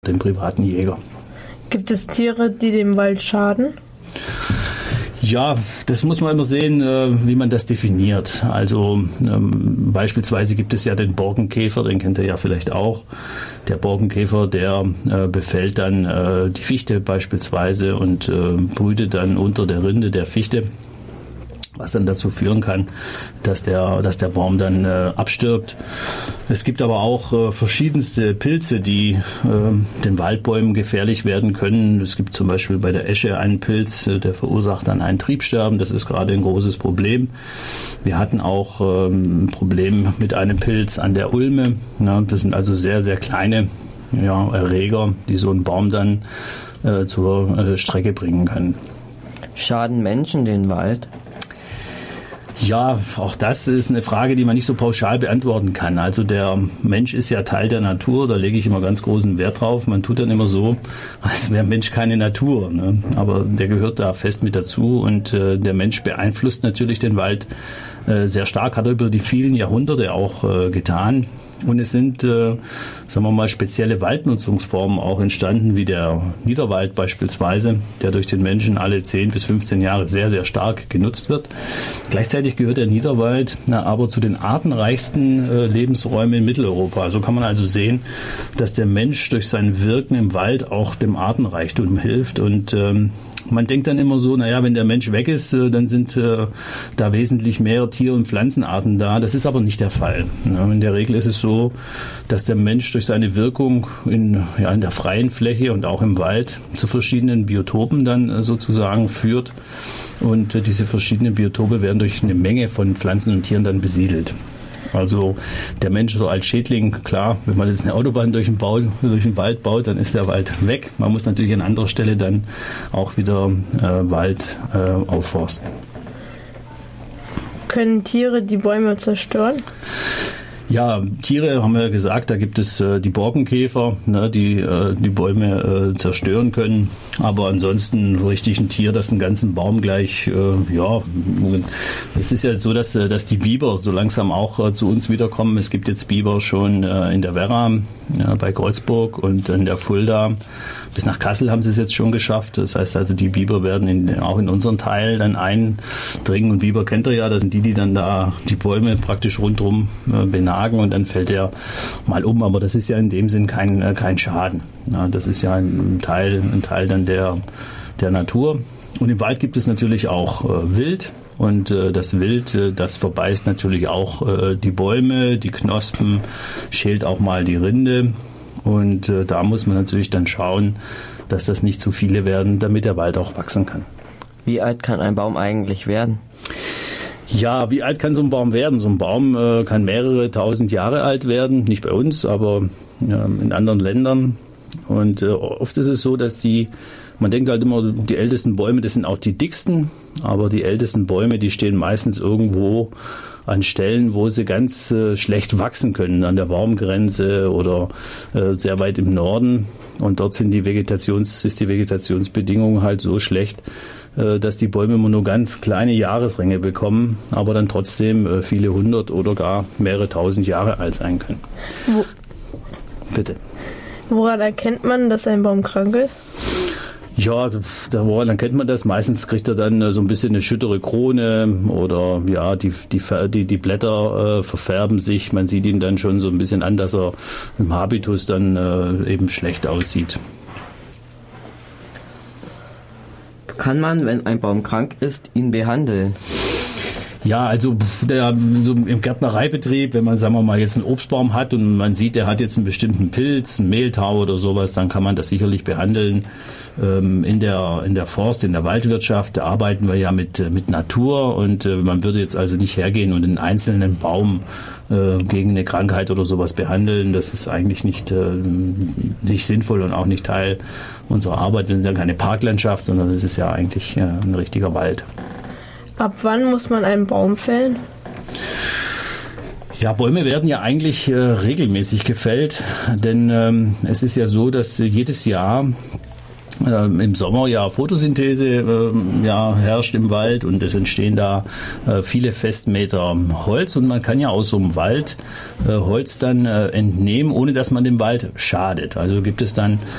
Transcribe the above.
den privaten Jäger. Gibt es Tiere, die dem Wald schaden? Ja, das muss man immer sehen, wie man das definiert. Also beispielsweise gibt es ja den Borkenkäfer, den kennt ihr ja vielleicht auch. Der Borkenkäfer, der befällt dann die Fichte beispielsweise und brütet dann unter der Rinde der Fichte, was dann dazu führen kann, dass der Baum dann abstirbt. Es gibt aber auch verschiedenste Pilze, die den Waldbäumen gefährlich werden können. Es gibt zum Beispiel bei der Esche einen Pilz, der verursacht dann ein Triebsterben. Das ist gerade ein großes Problem. Wir hatten auch ein Problem mit einem Pilz an der Ulme. Das sind also sehr, sehr kleine Erreger, die so einen Baum dann zur Strecke bringen können. Schaden Menschen den Wald? Ja, auch das ist eine Frage, die man nicht so pauschal beantworten kann. Also der Mensch ist ja Teil der Natur, da lege ich immer ganz großen Wert drauf. Man tut dann immer so, als wäre Mensch keine Natur, ne? Aber der gehört da fest mit dazu und der Mensch beeinflusst natürlich den Wald sehr stark, hat er über die vielen Jahrhunderte auch getan. Und es sind, sagen wir mal, spezielle Waldnutzungsformen auch entstanden, wie der Niederwald beispielsweise, der durch den Menschen alle 10 bis 15 Jahre sehr, sehr stark genutzt wird. Gleichzeitig gehört der Niederwald aber zu den artenreichsten Lebensräumen in Mitteleuropa. Also kann man also sehen, dass der Mensch durch sein Wirken im Wald auch dem Artenreichtum hilft und man denkt dann immer so, wenn der Mensch weg ist, dann sind da wesentlich mehr Tier- und Pflanzenarten da. Das ist aber nicht der Fall. In der Regel ist es so, dass der Mensch durch seine Wirkung in der freien Fläche und auch im Wald zu verschiedenen Biotopen dann sozusagen führt. Und diese verschiedenen Biotope werden durch eine Menge von Pflanzen und Tieren dann besiedelt. Also der Mensch so als Schädling, klar, wenn man jetzt eine Autobahn durch den Wald baut, dann ist der Wald weg. Man muss natürlich an anderer Stelle dann auch wieder Wald aufforsten. Können Tiere die Bäume zerstören? Ja, Tiere haben wir ja gesagt, da gibt es die Borkenkäfer, die die Bäume zerstören können. Aber ansonsten richtig ein Tier, das einen ganzen Baum gleich, es ist ja so, dass die Biber so langsam auch zu uns wiederkommen. Es gibt jetzt Biber schon in der Werra, bei Kreuzburg und in der Fulda. Bis nach Kassel haben sie es jetzt schon geschafft. Das heißt also, die Biber werden auch in unseren Teil dann eindringen. Und Biber kennt ihr ja, das sind die dann da die Bäume praktisch rundherum benagen und dann fällt er mal um. Aber das ist ja in dem Sinn kein Schaden. Ja, das ist ja ein Teil dann der Natur. Und im Wald gibt es natürlich auch Wild. Und das Wild, das verbeißt natürlich auch die Bäume, die Knospen, schält auch mal die Rinde. Und da muss man natürlich dann schauen, dass das nicht zu viele werden, damit der Wald auch wachsen kann. Wie alt kann ein Baum eigentlich werden? Ja, wie alt kann so ein Baum werden? So ein Baum kann mehrere tausend Jahre alt werden, nicht bei uns, aber in anderen Ländern. Und oft ist es so, dass man denkt halt immer, die ältesten Bäume, das sind auch die dicksten, aber die ältesten Bäume, die stehen meistens irgendwo an Stellen, wo sie ganz schlecht wachsen können, an der Baumgrenze oder sehr weit im Norden. Und dort ist die Vegetationsbedingung halt so schlecht, dass die Bäume immer nur ganz kleine Jahresringe bekommen, aber dann trotzdem viele hundert oder gar mehrere tausend Jahre alt sein können. Bitte. Woran erkennt man, dass ein Baum krank ist? Ja, woran erkennt man das? Meistens kriegt er dann so ein bisschen eine schüttere Krone oder die Blätter verfärben sich. Man sieht ihn dann schon so ein bisschen an, dass er im Habitus dann eben schlecht aussieht. Kann man, wenn ein Baum krank ist, ihn behandeln? Ja, also so im Gärtnereibetrieb, wenn man, sagen wir mal, jetzt einen Obstbaum hat und man sieht, der hat jetzt einen bestimmten Pilz, einen Mehltau oder sowas, dann kann man das sicherlich behandeln. In der Forst, in der Waldwirtschaft, da arbeiten wir ja mit Natur und man würde jetzt also nicht hergehen und einen einzelnen Baum gegen eine Krankheit oder sowas behandeln. Das ist eigentlich nicht sinnvoll und auch nicht Teil unserer Arbeit. Wir sind ja keine Parklandschaft, sondern es ist ja eigentlich ein richtiger Wald. Ab wann muss man einen Baum fällen? Ja, Bäume werden ja eigentlich regelmäßig gefällt, denn es ist ja so, dass jedes Jahr im Sommer ja Photosynthese herrscht im Wald und es entstehen da viele Festmeter Holz und man kann ja aus so einem Wald Holz dann entnehmen, ohne dass man dem Wald schadet. Also gibt es dann